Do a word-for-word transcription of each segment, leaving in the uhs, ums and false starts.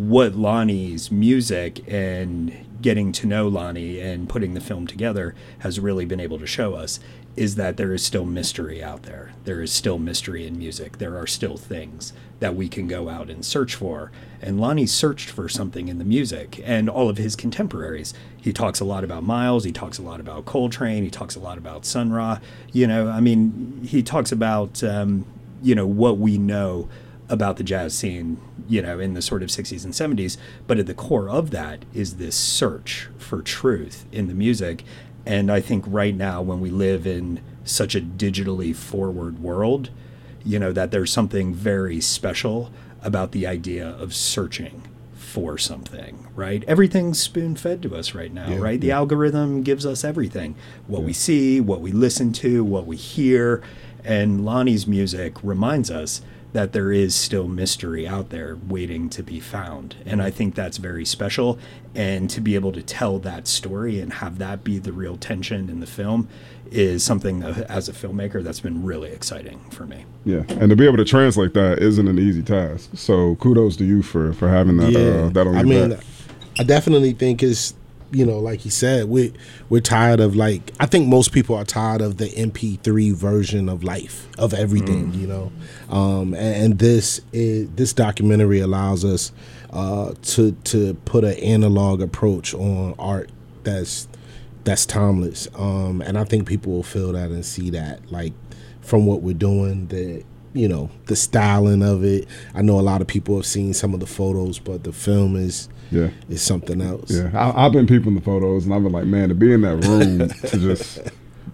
what Lonnie's music and getting to know Lonnie and putting the film together has really been able to show us is that there is still mystery out there. There is still mystery in music. There are still things that we can go out and search for. And Lonnie searched for something in the music, and all of his contemporaries. He talks a lot about Miles. He talks a lot about Coltrane. He talks a lot about Sun Ra. You know, I mean, he talks about, um, you know, what we know about the jazz scene, you know, in the sort of sixties and seventies. But at the core of that is this search for truth in the music. And I think right now, when we live in such a digitally forward world, you know, that there's something very special about the idea of searching for something, right? Everything's spoon-fed to us right now, yeah, right? The yeah. algorithm gives us everything, what yeah. we see, what we listen to, what we hear. And Lonnie's music reminds us that there is still mystery out there waiting to be found. And I think that's very special. And to be able to tell that story and have that be the real tension in the film is something that, as a filmmaker, that's been really exciting for me. Yeah, and to be able to translate that isn't an easy task. So kudos to you for, for having that, yeah. uh, that on your I mean, back. I definitely think it's, you know, like he said, we we're tired of, like, I think most people are tired of the M P three version of life, of everything, mm. you know. Um, and, and this is, this documentary allows us uh, to to put an analog approach on art that's that's timeless. Um, and I think people will feel that and see that, like, from what we're doing, the you know the styling of it. I know a lot of people have seen some of the photos, but the film is. Yeah, it's something else. Yeah, I, I've been peeping the photos, and I've been like, man, to be in that room, to just,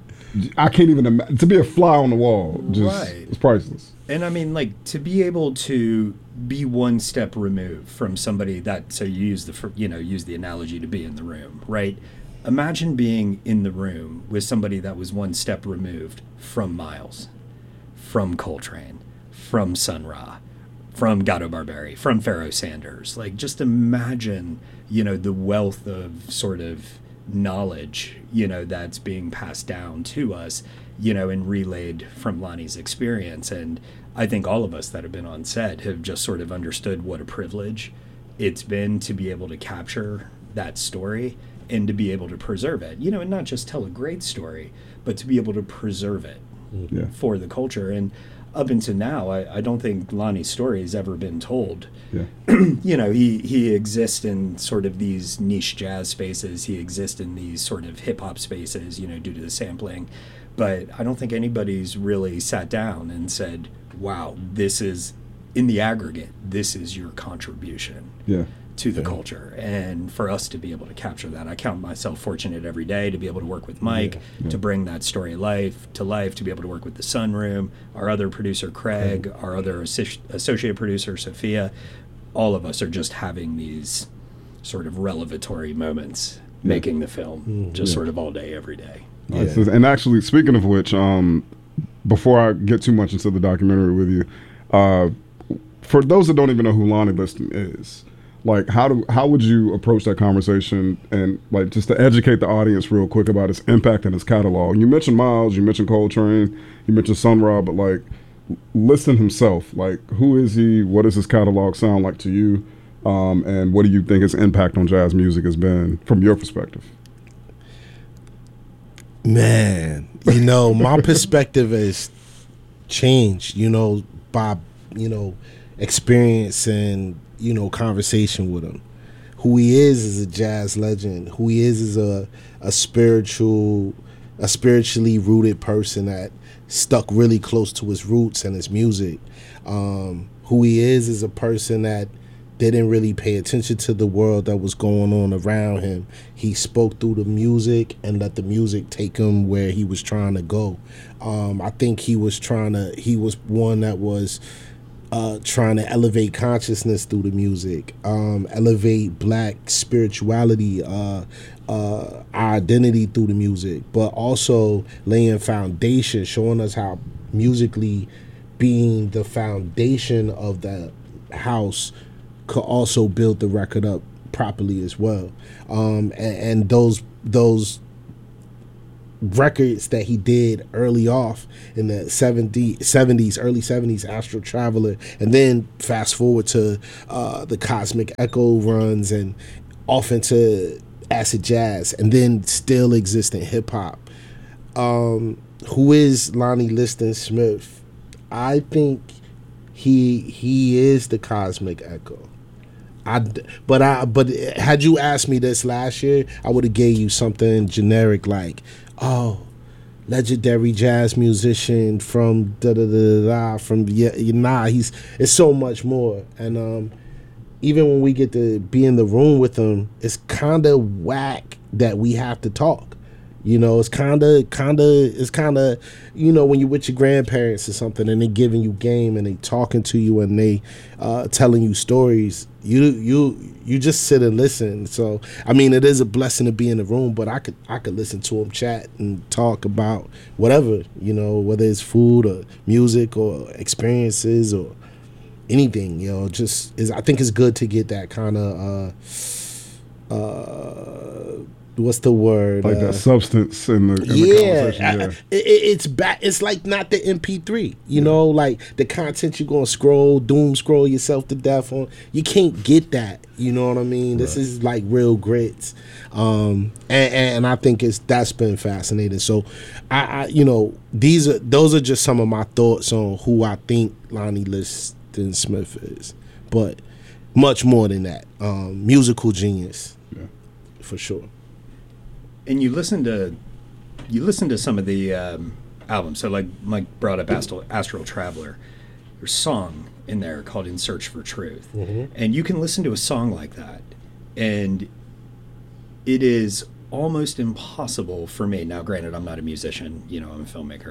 I can't even imagine, to be a fly on the wall, just, right. it's priceless. And I mean, like, to be able to be one step removed from somebody that, so you use the, you know, use the analogy to be in the room, right? Imagine being in the room with somebody that was one step removed from Miles, from Coltrane, from Sun Ra, from Gato Barberi, from Pharoah Sanders. Like, just imagine, you know, the wealth of sort of knowledge, you know, that's being passed down to us, you know, and relayed from Lonnie's experience. And I think all of us that have been on set have just sort of understood what a privilege it's been to be able to capture that story and to be able to preserve it, you know, and not just tell a great story, but to be able to preserve it yeah. for the culture. And up until now, I, I don't think Lonnie's story has ever been told. Yeah. You know, he, he exists in sort of these niche jazz spaces. He exists in these sort of hip-hop spaces, you know, due to the sampling. But I don't think anybody's really sat down and said, wow, this is, in the aggregate, this is your contribution. Yeah. to the yeah. culture. And for us to be able to capture that, I count myself fortunate every day to be able to work with Mike, yeah. Yeah. to bring that story life to life, to be able to work with the Sunroom, our other producer Craig, yeah. our other assi- associate producer Sophia. All of us are just having these sort of revelatory moments yeah. making the film, mm-hmm. just yeah. sort of all day, every day. Yeah. Uh, and actually, speaking of which, um, before I get too much into the documentary with you, uh, for those that don't even know who Lonnie Liston is, like, how do how would you approach that conversation, and, like, just to educate the audience real quick about his impact and his catalog? You mentioned Miles, you mentioned Coltrane, you mentioned Sun Ra, but, like, Liston himself, like, who is he? What does his catalog sound like to you? Um, and what do you think his impact on jazz music has been from your perspective? Man, you know, my perspective has changed, you know, by, you know, experience and, you know, conversation with him. Who he is is a jazz legend. Who he is is a a spiritual, a spiritually rooted person that stuck really close to his roots and his music. Um, who he is is a person that didn't really pay attention to the world that was going on around him. He spoke through the music and let the music take him where he was trying to go. Um, I think he was trying to, he was one that was uh, trying to elevate consciousness through the music, um, elevate black spirituality, uh, uh, our identity through the music, but also laying foundation, showing us how musically being the foundation of the house could also build the record up properly as well. Um, and, and those those records that he did early off in the seventies, early seventies, Astral Traveler, and then fast forward to uh, the Cosmic Echo runs and off into acid jazz, and then still existing hip hop. Um, who is Lonnie Liston Smith? I think he he is the Cosmic Echo. I, but I but had you asked me this last year, I would have gave you something generic like, oh, legendary jazz musician from da da da da from yeah, nah. He's it's so much more, and um, even when we get to be in the room with him, it's kind of whack that we have to talk. You know, it's kind of, kind of, it's kind of, you know, when you're with your grandparents or something and they giving you game and they talking to you and they uh, telling you stories, you you you just sit and listen. So, I mean, it is a blessing to be in the room, but I could I could listen to them chat and talk about whatever, you know, whether it's food or music or experiences or anything, you know, just is. I think it's good to get that kind of, uh, uh, what's the word? Like uh, that substance in the, in yeah, the conversation. I- Yeah. it, it's back. It's like not the M P three, you know, like the content you're gonna scroll, doom scroll yourself to death on. You can't get that. You know what I mean? This is like real grits, um, and, and I think it's that's been fascinating. So, I, I, you know, these are those are just some of my thoughts on who I think Lonnie Liston Smith is, but much more than that. Um, musical genius, Yeah. for sure. And you listen to you listen to some of the um, albums. So like Mike brought up Astral, Astral Traveler. There's a song in there called In Search for Truth. Mhm. And you can listen to a song like that and it is almost impossible for me. Now, granted, I'm not a musician, you know, I'm a filmmaker.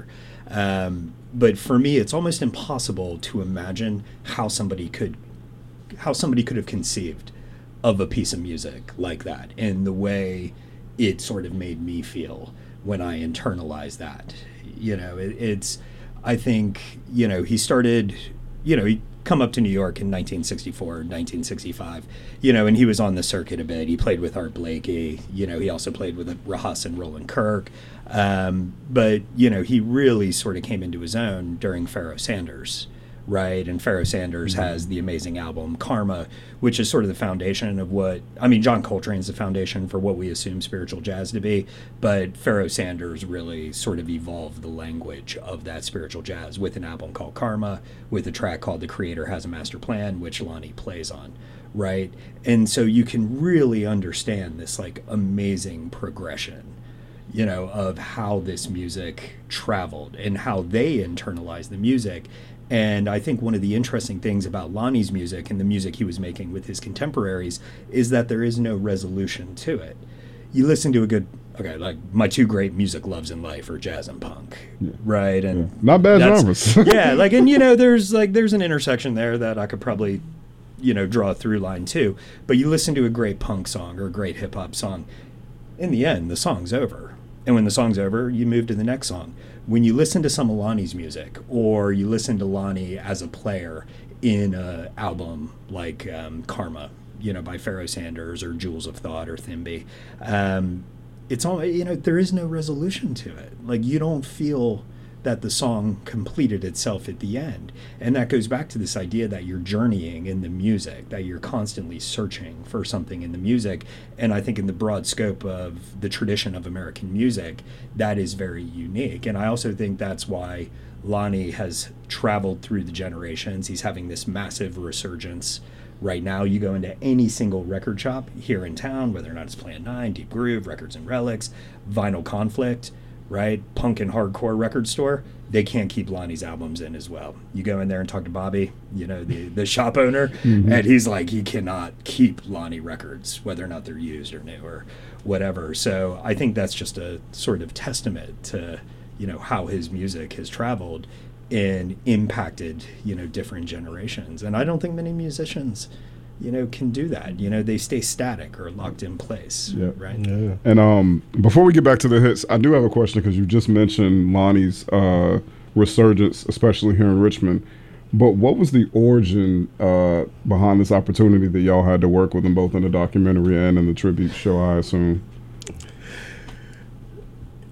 Um, but for me, it's almost impossible to imagine how somebody could how somebody could have conceived of a piece of music like that and the way it sort of made me feel when I internalized that. You know, it, it's, I think, you know, he started, you know, he come up to New York in nineteen sixty-four, nineteen sixty-five, you know, and he was on the circuit a bit. He played with Art Blakey, you know, he also played with Rahas and Roland Kirk. Um, but, you know, he really sort of came into his own during Pharoah Sanders, right? And Pharoah Sanders mm-hmm. has the amazing album Karma, which is sort of the foundation of what, I mean, John Coltrane's the foundation for what we assume spiritual jazz to be, but Pharoah Sanders really sort of evolved the language of that spiritual jazz with an album called Karma, with a track called The Creator Has a Master Plan, which Lonnie plays on, right? And so you can really understand this like amazing progression, you know, of how this music traveled and how they internalized the music. And I think one of the interesting things about Lonnie's music and the music he was making with his contemporaries is that there is no resolution to it. You listen to a good, okay, like my two great music loves in life are jazz and punk, yeah. right? And yeah. Not bad genres. yeah, like, and you know, there's like, there's an intersection there that I could probably, you know, draw a through line too. But you listen to a great punk song or a great hip hop song, in the end, the song's over. And when the song's over, you move to the next song. When you listen to some of Lonnie's music, or you listen to Lonnie as a player in an album like um, Karma, you know, by Pharoah Sanders or Jewels of Thought or Thimby, um, it's all, you know, there is no resolution to it. Like, you don't feel that the song completed itself at the end. And that goes back to this idea that you're journeying in the music, that you're constantly searching for something in the music. And I think in the broad scope of the tradition of American music, that is very unique. And I also think that's why Lonnie has traveled through the generations. He's having this massive resurgence right now. You go into any single record shop here in town, whether or not it's Plan nine, Deep Groove, Records and Relics, Vinyl Conflict, right, punk and hardcore record store, they can't keep Lonnie's albums in as well. You go in there and talk to Bobby, you know, the, the shop owner, mm-hmm. and he's like, he cannot keep Lonnie records, whether or not they're used or new or whatever. So I think that's just a sort of testament to, you know, how his music has traveled and impacted, you know, different generations. And I don't think many musicians, you know, can do that. You know, they stay static or locked in place, yeah. right? Yeah. And um, before we get back to the hits, I do have a question because you just mentioned Lonnie's uh, resurgence, especially here in Richmond. But what was the origin uh, behind this opportunity that y'all had to work with him both in the documentary and in the tribute show, I assume?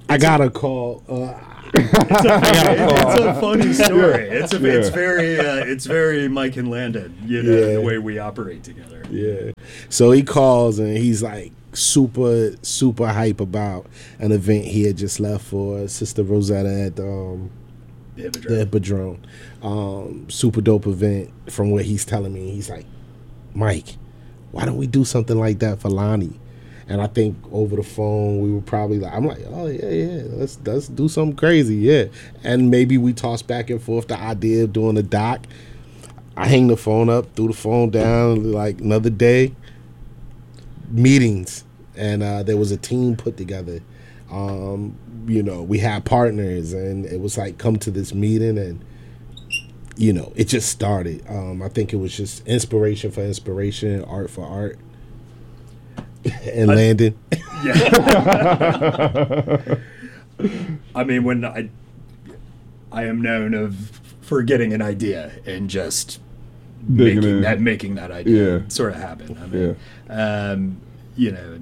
I got a call. Uh, It's a, it's a funny story. It's a, Yeah. it's very uh, it's very Mike and Landon, you know, Yeah. the way we operate together. Yeah. So he calls and he's like super, super hype about an event he had just left for Sister Rosetta at um, The Hippodrome. the Hippodrome. Um, super dope event from what he's telling me. He's like, Mike, why don't we do something like that for Lonnie? And I think over the phone we were probably like, I'm like, oh yeah, yeah, let's let's do something crazy, yeah. And maybe we toss back and forth the idea of doing a doc. I hang the phone up, threw the phone down, like another day. Meetings, and uh, there was a team put together. Um, you know, we had partners, and it was like come to this meeting, and you know, it just started. Um, I think it was just inspiration for inspiration, art for art. And I- Landon. Yeah. I mean, when I I am known of for getting an idea and just Digging making in. that making that idea Yeah. sort of happen. I mean, um, you know,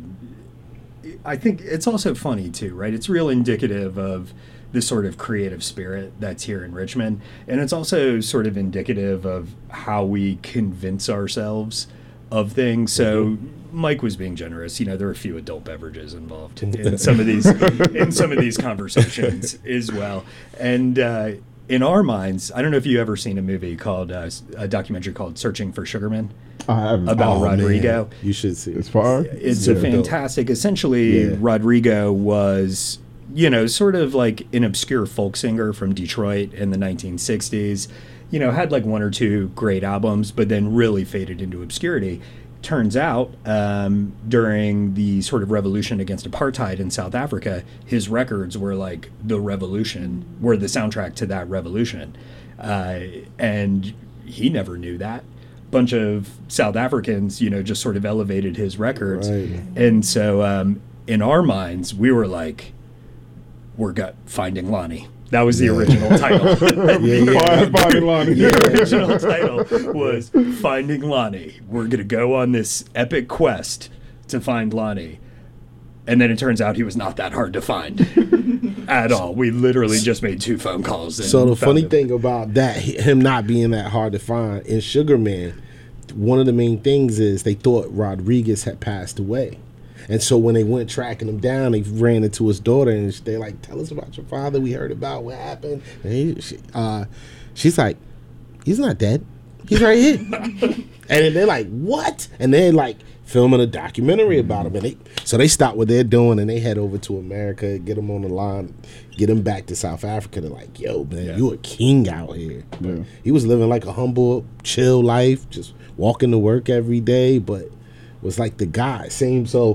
I think it's also funny too, right? It's real indicative of the sort of creative spirit that's here in Richmond, and it's also sort of indicative of how we convince ourselves of things. So Mike was being generous. You know, there were a few adult beverages involved in some of these in some of these conversations as well. And uh, in our minds, I don't know if you ever seen a movie called uh, a documentary called "Searching for Sugarman" I haven't. about Oh, Rodrigo. man. You should see it. It's far. It's Yeah. a fantastic. Essentially, Yeah. Rodrigo was, you know, sort of like an obscure folk singer from Detroit in the nineteen sixties. You know, had like one or two great albums, but then really faded into obscurity. Turns out, um, during the sort of revolution against apartheid in South Africa, his records were like the revolution, were the soundtrack to that revolution. Uh, and he never knew that. Bunch of South Africans, you know, just sort of elevated his records. Right. And so um, in our minds, we were like, we're got Finding Lonnie. That was the Yeah. original title. Yeah, yeah. Fine, fine, Lonnie. The original title was Finding Lonnie. We're going to go on this epic quest to find Lonnie. And then it turns out he was not that hard to find at all. We literally just made two phone calls. And So the found funny him. thing about that, him not being that hard to find in Sugar Man, one of the main things is they thought Rodriguez had passed away. And so when they went tracking him down, they ran into his daughter, and they're like, "Tell us about your father. We heard about what happened." And he, she, uh, she's like, "He's not dead. He's right here." And then they're like, "What?" And they're like filming a documentary about him. And they, so they stop what they're doing, and they head over to America, get him on the line, get him back to South Africa. They're like, "Yo, man, Yeah. you a king out here." Yeah. He was living like a humble, chill life, just walking to work every day, but was like the guy. Same, so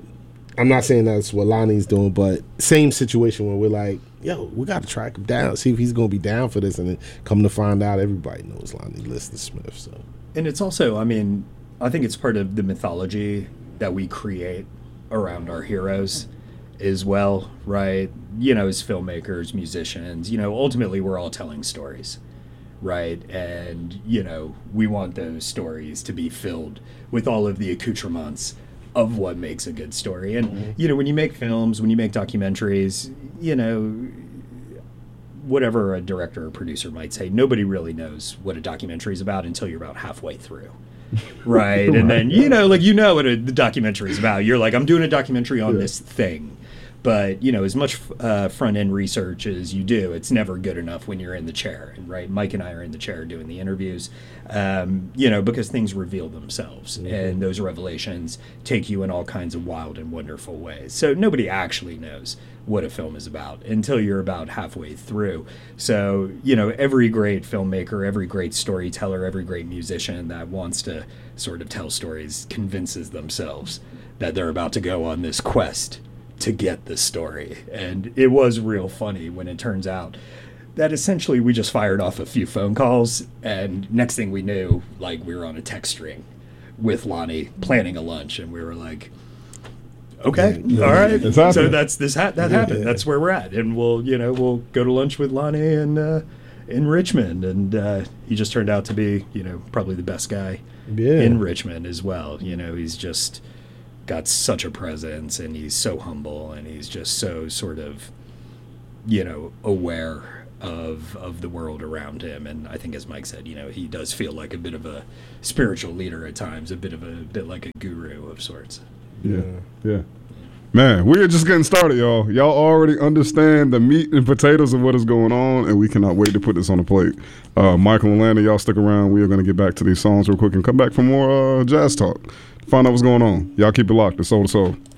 I'm not saying that's what Lonnie's doing, but same situation where we're like, yo, we got to track him down, see if he's going to be down for this. And then come to find out, everybody knows Lonnie Liston Smith. So And it's also, I mean, I think it's part of the mythology that we create around our heroes as well, right? You know, as filmmakers, musicians, you know, ultimately we're all telling stories, right? And, you know, we want those stories to be filled with all of the accoutrements of what makes a good story. And, Mm-hmm. you know, when you make films, when you make documentaries, you know, whatever a director or producer might say, nobody really knows what a documentary is about until you're about halfway through. Right. And then, you know, like, you know what a, the documentary is about. You're like, I'm doing a documentary on Yeah. this thing. But, you know, as much uh, front end research as you do, it's never good enough when you're in the chair. Right. Mike and I are in the chair doing the interviews, um, you know, because things reveal themselves. Mm-hmm. And those revelations take you in all kinds of wild and wonderful ways. So nobody actually knows what a film is about until you're about halfway through. So, you know, every great filmmaker, every great storyteller, every great musician that wants to sort of tell stories convinces themselves that they're about to go on this quest to get the story. And it was real funny when it turns out that essentially we just fired off a few phone calls, and next thing we knew, like, we were on a text string with Lonnie planning a lunch, and we were like, okay, Yeah, all right. it's So happening. that's this ha- that Yeah. happened. That's where we're at, and we'll you know we'll go to lunch with Lonnie and uh, in Richmond, and uh, he just turned out to be you know probably the best guy Yeah. in Richmond as well. You know, he's just got such a presence, and he's so humble, and he's just so sort of, you know, aware of of the world around him. And I think, as Mike said, you know, he does feel like a bit of a spiritual leader at times, a bit of a bit like a guru of sorts. Yeah, yeah. Man, we're just getting started, y'all. Y'all already understand the meat and potatoes of what is going on, and we cannot wait to put this on the plate. Uh, Michael and Landon, y'all stick around. We are going to get back to these songs real quick and come back for more uh, jazz talk. Find out what's going on. Y'all keep it locked. It's Soul to Soul.